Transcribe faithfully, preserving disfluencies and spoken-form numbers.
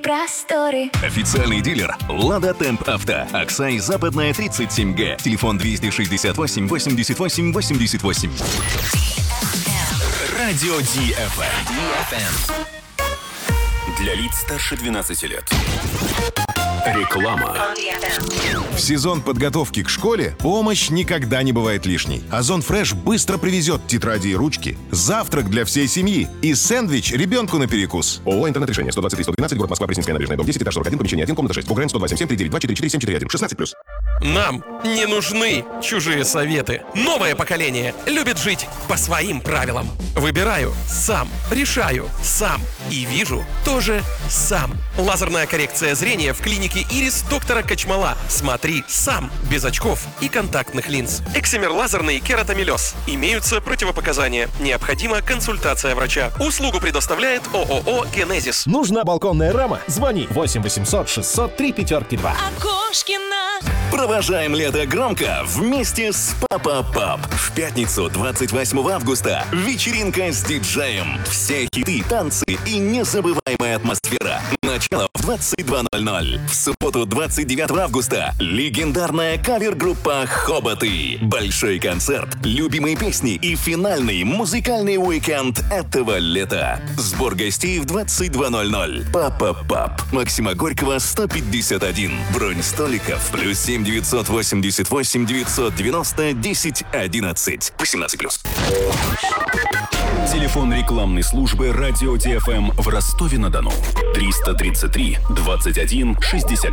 просторы. Официальный дилер «Лада Темп Авто». Аксай, Западная, тридцать семь Г. Телефон двести шестьдесят восемь восемьдесят восемь восемьдесят восемь. Радио Ди Эф Эм. Для лиц старше двенадцати лет. Реклама. В сезон подготовки к школе помощь никогда не бывает лишней. Озон Фреш быстро привезет тетради и ручки, завтрак для всей семьи и сэндвич ребенку на перекус. ООО «Интернет-решение». сто двадцать три сто двенадцать, город Москва, Пресненская набережная, дом десять, этаж сорок один, помещение один, комната шесть. ПОГРН сто два семь семь три девять два четыре четыре семь четыре один. шестнадцать плюс. Нам не нужны чужие советы. Новое поколение любит жить по своим правилам. Выбираю сам, решаю сам и вижу тоже сам. Лазерная коррекция зрения в клинике Ирис доктора Качмала. Смотри сам, без очков и контактных линз. Эксимер лазерный кератомелез. Имеются противопоказания. Необходима консультация врача. Услугу предоставляет ООО «Генезис». Нужна балконная рама? Звони восемь восемьсот шестьсот три пятерки два. Окошкина. Провожаем лето громко вместе с Папа Пап. В пятницу, двадцать восьмого августа, вечеринка с диджеем. Все хиты, танцы и незабываемая атмосфера. Начало в двадцать два ноль ноль. В субботу, двадцать девятого августа, легендарная кавер-группа «Хоботы». Большой концерт, любимые песни и финальный музыкальный уикенд этого лета. Сбор гостей в двадцать два ноль ноль. Папа Пап. Максима Горького, сто пятьдесят один. Бронь столиков плюс семь девятьсот восемьдесят восемь девятьсот девяносто десять одиннадцать. восемнадцать плюс. Телефон рекламной службы «Радио Ди Эф Эм» в Ростове-на-Дону. триста тридцать три двадцать один шестьдесят